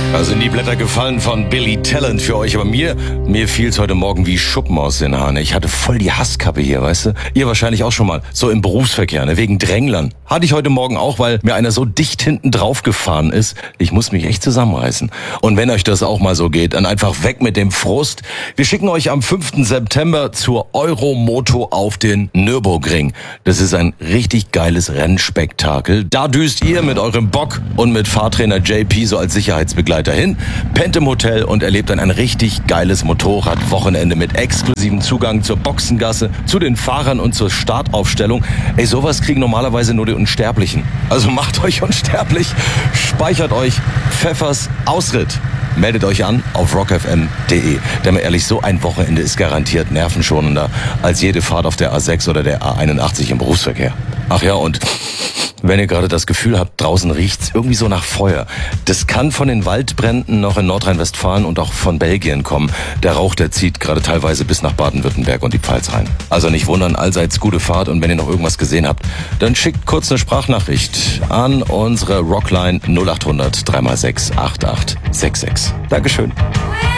Da sind die Blätter gefallen von Billy Talent für euch, aber mir fiel's heute Morgen wie Schuppen aus den Haaren. Ich hatte voll die Hasskappe hier, weißt du? Ihr wahrscheinlich auch schon mal, so im Berufsverkehr, ne? Wegen Dränglern. Hatte ich heute Morgen auch, weil mir einer so dicht hinten drauf gefahren ist. Ich muss mich echt zusammenreißen. Und wenn euch das auch mal so geht, dann einfach weg mit dem Frust. Wir schicken euch am 5. September zur Euromoto auf den Nürburgring. Das ist ein richtig geiles Rennspektakel. Da düst ihr mit eurem Bock und mit Fahrtrainer JP so als Sicherheitsbegleiter hin, pennt im Hotel und erlebt dann ein richtig geiles Motorradwochenende mit exklusivem Zugang zur Boxengasse, zu den Fahrern und zur Startaufstellung. Ey, sowas kriegen normalerweise nur die Unsterblichen. Also macht euch unsterblich, speichert euch Pfeffers Ausritt. Meldet euch an auf rockfm.de. Denn mal ehrlich, so ein Wochenende ist garantiert nervenschonender als jede Fahrt auf der A6 oder der A81 im Berufsverkehr. Ach ja, und wenn ihr gerade das Gefühl habt, draußen riecht's irgendwie so nach Feuer. Das kann von den Waldbränden noch in Nordrhein-Westfalen und auch von Belgien kommen. Der Rauch, der zieht gerade teilweise bis nach Baden-Württemberg und die Pfalz rein. Also nicht wundern, allseits gute Fahrt, und wenn ihr noch irgendwas gesehen habt, dann schickt kurz eine Sprachnachricht an unsere Rockline 0800 3x6 8866. Dankeschön.